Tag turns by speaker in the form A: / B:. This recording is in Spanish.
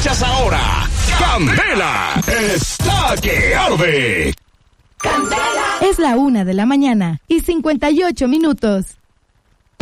A: Escuchas ahora Candela está que arde.
B: Es la 1:58 a.m.